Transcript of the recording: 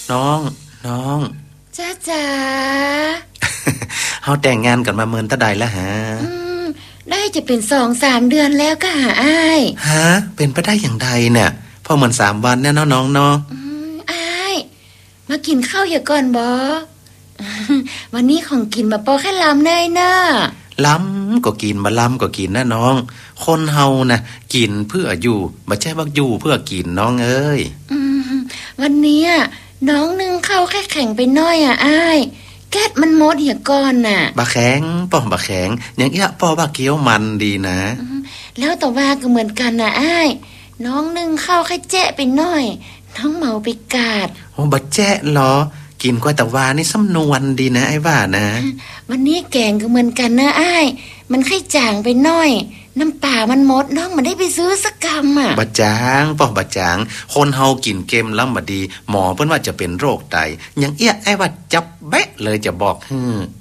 น้องน้องจ้าเฮาแต่งงานกันมาเมินตะใดแล้วฮะได้จะเป็น2-3 เดือนแล้วก็หาอ้ายฮะเป็นไปได้อย่างใดเนี่ยพอเหมือน3 วันเนี่ยน้องเนาะอ้ายมากินข้าวอย่าก่อนบอ วันนี้ของกินมาปอแค่ลำเนยเนอะล้ำก็กินมาล้ำก็กินนะน้องคนเฮานะกินเพื่ออยู่ไม่ใช่ว่าอยู่เพื่อกินน้องเอ้ยวันนี้น้องนึ่งข้าวแค่แข็งไปน้อยอ้ายแก๊สมันหมดอย่าก่อนน่ะบะแข็งป้อบะแข็งอย่างเอี้ยป้อบะเกี๊ยวมันดีนะแล้วแต่ว่าก็เหมือนกันนะอ้ายน้องนึ่งข้าวแค่แจ๊ะไปน้อยน้องเมาไปกาดโอ้บะแจ๊ะเหรอกินกว่าแต่วานี่สำนวนดีนะไอ้ว่านะวันนี้แกงก็เหมือนกันนะอ้ายมันไข่จางไปน้อยน้ำป่ามันหมดน้องมันได้ไปซื้อสักกำบะจางป้อบะจางคนเฮากินเค็มล้ำบะดีหมอเพิ่นว่าจะเป็นโรคไตอย่างเอี้ยไอ้ว่าจับแบะเลยจะบอก